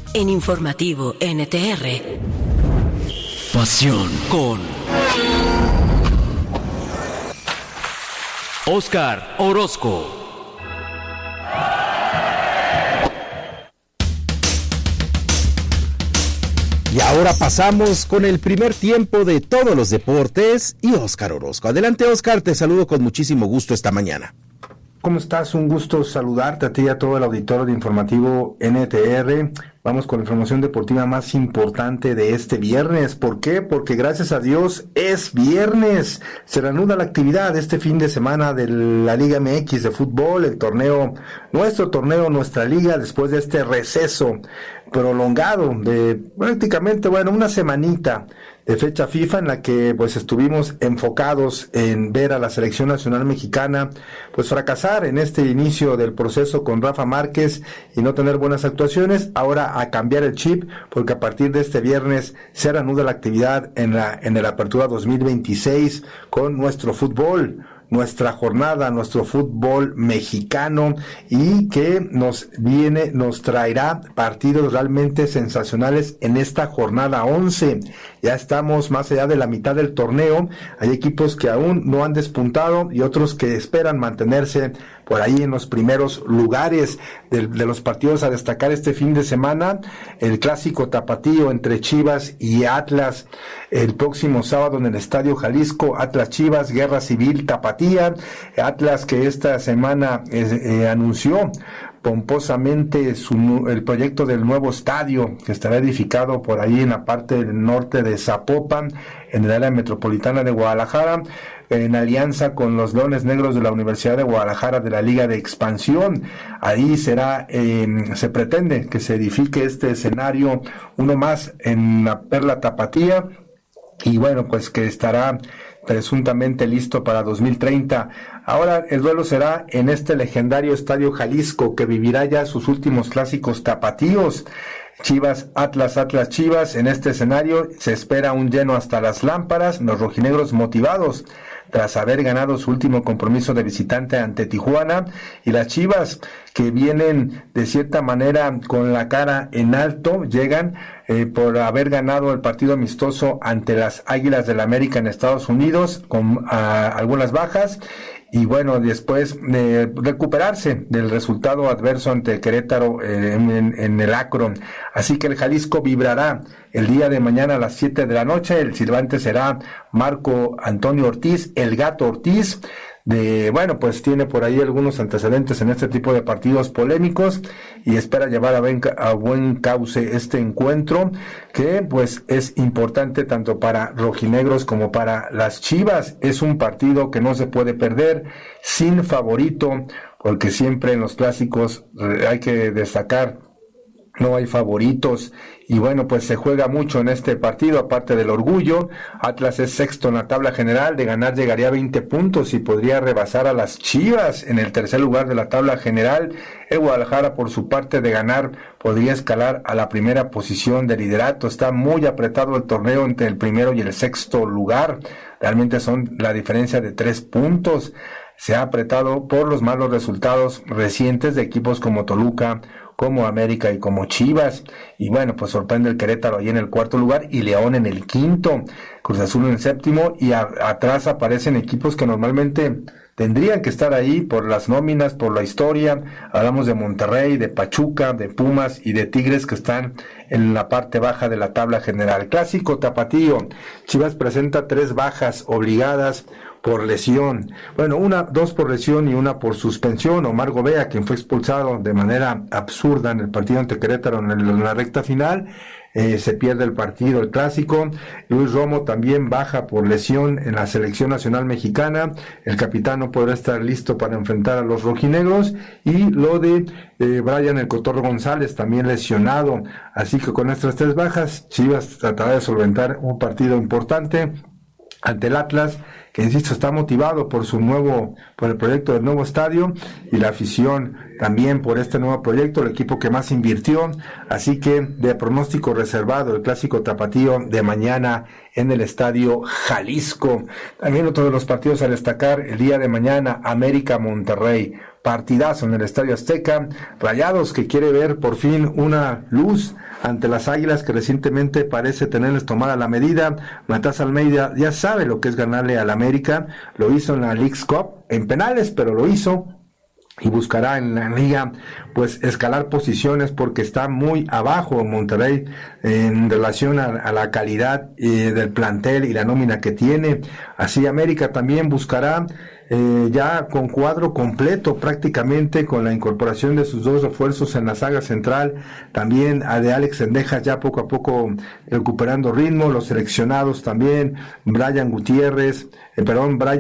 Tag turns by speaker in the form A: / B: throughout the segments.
A: En Informativo NTR.
B: Pasión con Óscar Orozco.
C: Y ahora pasamos con el primer tiempo de todos los deportes y Óscar Orozco. Adelante, Óscar, te saludo con muchísimo gusto esta mañana.
D: ¿Cómo estás? Un gusto saludarte a ti y a todo el auditorio de Informativo NTR. Vamos con la información deportiva más importante de este viernes. ¿Por qué? Porque gracias a Dios es viernes. Se reanuda la actividad este fin de semana de la Liga MX de fútbol, el torneo, nuestra liga, después de este receso prolongado de prácticamente, una semanita de fecha FIFA en la que pues estuvimos enfocados en ver a la selección nacional mexicana pues fracasar en este inicio del proceso con Rafa Márquez y no tener buenas actuaciones. Ahora a cambiar el chip, porque a partir de este viernes se reanuda la actividad en el Apertura 2026 con nuestro fútbol, nuestra jornada, nuestro fútbol mexicano, y que nos traerá partidos realmente sensacionales en esta jornada 11. Ya estamos más allá de la mitad del torneo. Hay equipos que aún no han despuntado y otros que esperan mantenerse por ahí en los primeros lugares de los partidos a destacar este fin de semana. El clásico tapatío entre Chivas y Atlas el próximo sábado en el Estadio Jalisco. Atlas Chivas, guerra civil tapatía. Atlas que esta semana anunció pomposamente el proyecto del nuevo estadio que estará edificado por ahí en la parte del norte de Zapopan, en el área metropolitana de Guadalajara, en alianza con los Leones Negros de la Universidad de Guadalajara de la Liga de Expansión. Ahí se pretende que se edifique este escenario, uno más en la Perla Tapatía, y pues que estará presuntamente listo para 2030. Ahora el duelo será en este legendario Estadio Jalisco, que vivirá ya sus últimos clásicos tapatíos. Chivas, Atlas, Atlas, Chivas. En este escenario se espera un lleno hasta las lámparas, los rojinegros motivados tras haber ganado su último compromiso de visitante ante Tijuana, y las Chivas, que vienen de cierta manera con la cara en alto, llegan por haber ganado el partido amistoso ante las Águilas del América en Estados Unidos, con algunas bajas, y después de recuperarse del resultado adverso ante Querétaro en el Akron. Así que el Jalisco vibrará el día de mañana a las 7 de la noche. El silbante será Marco Antonio Ortiz, el Gato Ortiz. Tiene por ahí algunos antecedentes en este tipo de partidos polémicos y espera llevar a buen cauce este encuentro, que es importante tanto para rojinegros como para las Chivas. Es un partido que no se puede perder, sin favorito, porque siempre en los clásicos hay que destacar, no hay favoritos, y se juega mucho en este partido, aparte del orgullo. Atlas es sexto en la tabla general, de ganar llegaría a 20 puntos y podría rebasar a las Chivas en el tercer lugar de la tabla general. El Guadalajara, por su parte, de ganar, podría escalar a la primera posición de liderato. Está muy apretado el torneo entre el primero y el sexto lugar, realmente son la diferencia de 3 puntos. Se ha apretado por los malos resultados recientes de equipos como Toluca, como América y como Chivas, y sorprende el Querétaro ahí en el cuarto lugar y León en el quinto, Cruz Azul en el séptimo, y atrás aparecen equipos que normalmente tendrían que estar ahí por las nóminas, por la historia. Hablamos de Monterrey, de Pachuca, de Pumas y de Tigres, que están en la parte baja de la tabla general. Clásico tapatío, Chivas presenta 3 bajas obligadas por lesión. 2 por lesión y 1 por suspensión. Omar Gobea, quien fue expulsado de manera absurda en el partido ante Querétaro en la recta final, se pierde el partido, el clásico. Luis Romo también baja por lesión en la selección nacional mexicana. El capitán no podrá estar listo para enfrentar a los rojinegros. Y lo de Brian El Cotorro González, también lesionado. Así que con estas 3 bajas, Chivas tratará de solventar un partido importante ante el Atlas, que insisto está motivado por el proyecto del nuevo estadio, y la afición también por este nuevo proyecto, el equipo que más invirtió. Así que de pronóstico reservado el clásico tapatío de mañana en el Estadio Jalisco. También otro de los partidos a destacar el día de mañana, América Monterrey. partidazo en el Estadio Azteca. Rayados que quiere ver por fin una luz ante las Águilas, que recientemente parece tenerles tomada la medida. Matías Almeida ya sabe lo que es ganarle al América, lo hizo en la Leagues Cup, en penales, pero lo hizo, y buscará en la liga pues escalar posiciones, porque está muy abajo Monterrey en relación a la calidad del plantel y la nómina que tiene. Así América también buscará ya con cuadro completo prácticamente, con la incorporación de sus 2 refuerzos en la saga central, también a de Alex Sendejas ya poco a poco recuperando ritmo, los seleccionados también, Brian Gutiérrez, el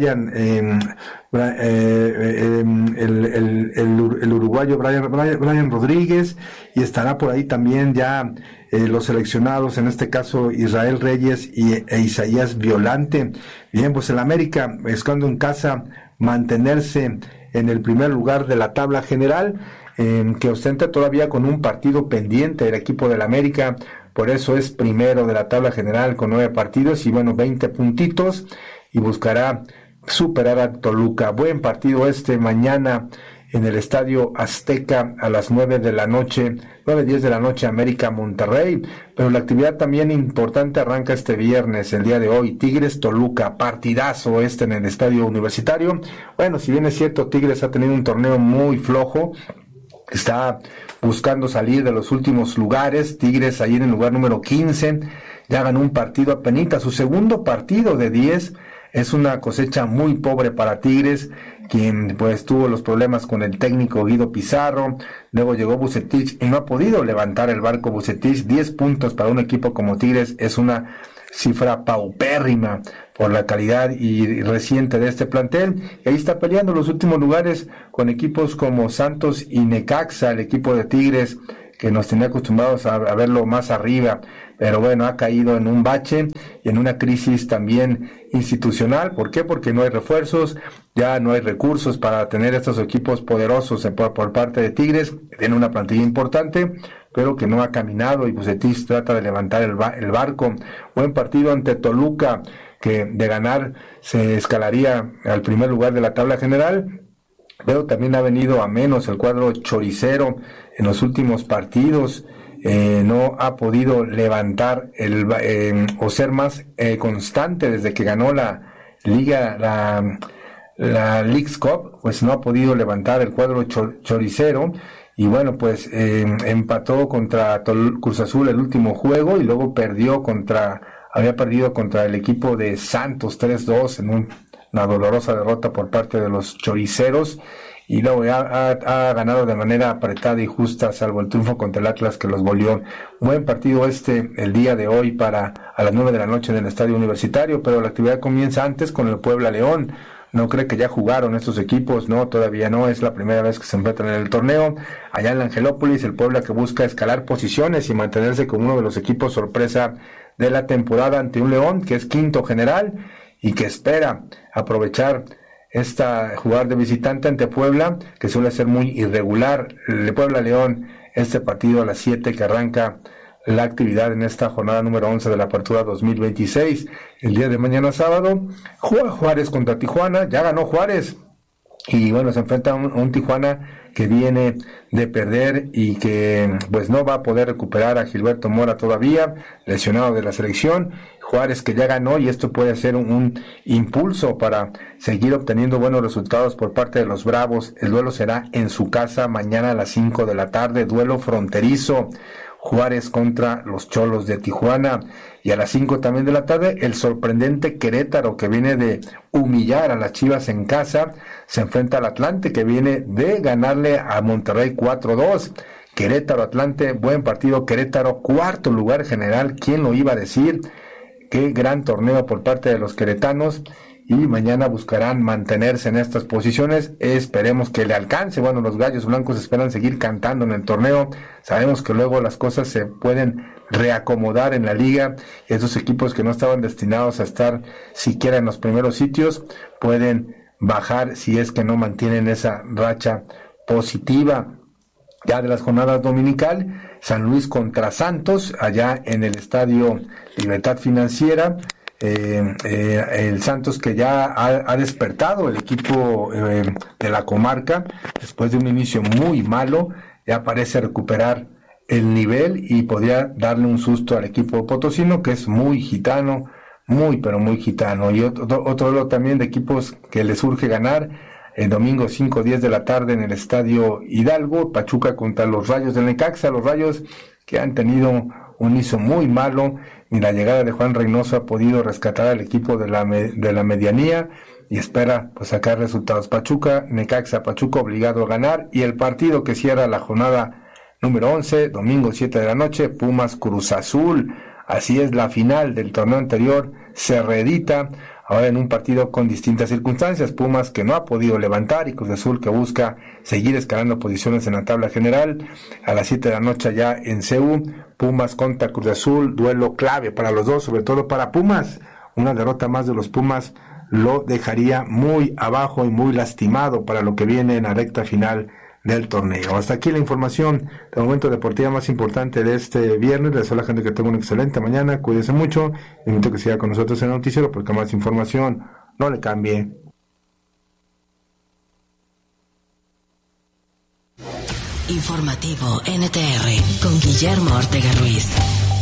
D: uruguayo Brian Rodríguez, y estará por ahí también ya los seleccionados, en este caso Israel Reyes e Isaías Violante. Bien, pues el América buscando en casa mantenerse en el primer lugar de la tabla general, que ostenta todavía con un partido pendiente el equipo del América, por eso es primero de la tabla general con 9 partidos y 20 puntitos, y buscará superar a Toluca. Buen partido mañana en el Estadio Azteca a las 9:10 de la noche, América Monterrey. Pero la actividad también importante arranca este viernes, el día de hoy, Tigres Toluca, partidazo en el Estadio Universitario. Bueno, si bien es cierto, Tigres ha tenido un torneo muy flojo, está buscando salir de los últimos lugares. Tigres ahí en el lugar número 15, ya ganó un partido apenas, su segundo partido de 10. Es una cosecha muy pobre para Tigres, quien pues tuvo los problemas con el técnico Guido Pizarro. Luego llegó Vucetich y no ha podido levantar el barco Vucetich. 10 puntos para un equipo como Tigres es una cifra paupérrima por la calidad y reciente de este plantel. Y ahí está peleando los últimos lugares con equipos como Santos y Necaxa, el equipo de Tigres, que nos tenía acostumbrados a verlo más arriba, pero bueno, ha caído en un bache y en una crisis también institucional. ¿Por qué? Porque no hay refuerzos, ya no hay recursos para tener estos equipos poderosos por parte de Tigres. Tiene una plantilla importante, pero que no ha caminado, y Vucetich trata de levantar el barco. Buen partido ante Toluca, que de ganar se escalaría al primer lugar de la tabla general, pero también ha venido a menos el cuadro choricero en los últimos partidos. No ha podido levantar o ser más constante desde que ganó la Liga, la Leagues Cup, pues no ha podido levantar el cuadro choricero. Y bueno, pues empató contra Cruz Azul el último juego, y luego había perdido contra el equipo de Santos 3-2 en una dolorosa derrota por parte de los choriceros, y luego ha ganado de manera apretada y justa, salvo el triunfo contra el Atlas, que los goleó. Buen partido el día de hoy a las 9 de la noche en el Estadio Universitario, pero la actividad comienza antes con el Puebla León. ¿No cree que ya jugaron estos equipos? No, todavía no, es la primera vez que se enfrentan en el torneo. Allá en la Angelópolis, el Puebla, que busca escalar posiciones y mantenerse como uno de los equipos sorpresa de la temporada ante un León, que es quinto general y que espera aprovechar jugar de visitante ante Puebla, que suele ser muy irregular. El Puebla León, este partido a las 7 que arranca la actividad en esta jornada número 11 de la Apertura 2026. El día de mañana sábado juega Juárez contra Tijuana. Ya ganó Juárez, y bueno, se enfrenta a un Tijuana que viene de perder y que pues no va a poder recuperar a Gilberto Mora todavía, lesionado de la selección. Juárez, que ya ganó, y esto puede ser un impulso para seguir obteniendo buenos resultados por parte de los Bravos. El duelo será en su casa mañana a las 5 de la tarde, duelo fronterizo. Juárez contra los Cholos de Tijuana. Y a las 5 también de la tarde, el sorprendente Querétaro, que viene de humillar a las Chivas en casa, se enfrenta al Atlante, que viene de ganarle a Monterrey 4-2. Querétaro Atlante, buen partido. Querétaro, cuarto lugar general, ¿quién lo iba a decir? Qué gran torneo por parte de los queretanos, y mañana buscarán mantenerse en estas posiciones. Esperemos que le alcance. Bueno, los Gallos Blancos esperan seguir cantando en el torneo. Sabemos que luego las cosas se pueden reacomodar en la liga, y esos equipos que no estaban destinados a estar siquiera en los primeros sitios pueden bajar si es que no mantienen esa racha positiva. Ya de las jornadas dominical, San Luis contra Santos, allá en el Estadio Libertad Financiera. el Santos, que ya ha despertado el equipo de la comarca después de un inicio muy malo, ya parece recuperar el nivel y podría darle un susto al equipo potosino, que es muy gitano, pero muy gitano. Y otro también de equipos que les urge ganar, el domingo 5:10 de la tarde en el Estadio Hidalgo, Pachuca contra los Rayos del Necaxa. Los Rayos, que han tenido un inicio muy malo, y la llegada de Juan Reynoso ha podido rescatar al equipo de la medianía y espera pues sacar resultados. Necaxa obligado a ganar, y el partido que cierra la jornada número 11, domingo 7 de la noche, Pumas Cruz Azul. Así es, la final del torneo anterior se reedita ahora en un partido con distintas circunstancias. Pumas, que no ha podido levantar, y Cruz Azul, que busca seguir escalando posiciones en la tabla general. A las 7 de la noche allá en CEU, Pumas contra Cruz Azul, duelo clave para los dos, sobre todo para Pumas. Una derrota más de los Pumas lo dejaría muy abajo y muy lastimado para lo que viene en la recta final del torneo. Hasta aquí la información de momento deportiva más importante de este viernes. Les deseo a la gente que tenga una excelente mañana, cuídense mucho, y invito a que siga con nosotros en el noticiero, porque más información, no le cambie.
A: Informativo NTR con Guillermo Ortega Ruiz.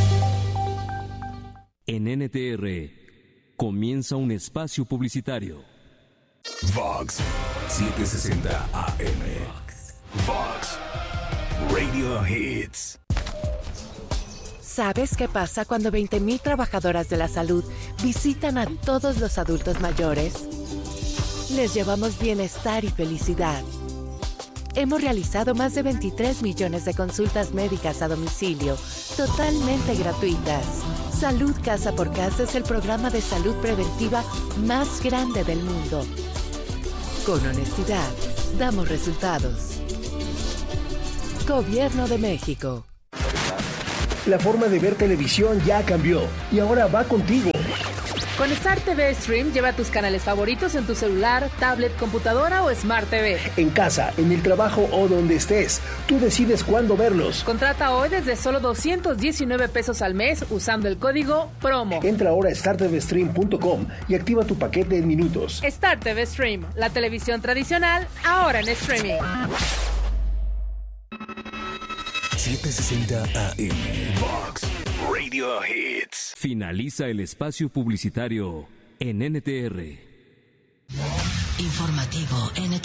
B: En NTR comienza un espacio publicitario.
E: Vox 760 AM. Vox Radio Hits.
F: ¿Sabes qué pasa cuando 20,000 trabajadoras de la salud visitan a todos los adultos mayores? Les llevamos bienestar y felicidad. Hemos realizado más de 23 millones de consultas médicas a domicilio, totalmente gratuitas. Salud Casa por Casa es el programa de salud preventiva más grande del mundo. Con honestidad, damos resultados. Gobierno de México.
G: La forma de ver televisión ya cambió y ahora va contigo.
H: Con Star TV Stream lleva tus canales favoritos en tu celular, tablet, computadora o Smart TV.
G: En casa, en el trabajo o donde estés, tú decides cuándo verlos.
H: Contrata hoy desde solo 219 pesos al mes usando el código PROMO.
G: Entra ahora a startvstream.com y activa tu paquete en minutos.
H: Star TV Stream, la televisión tradicional, ahora en streaming.
E: 760 AM. Vox Radio Hits.
B: Finaliza el espacio publicitario en NTR.
A: Informativo NTR.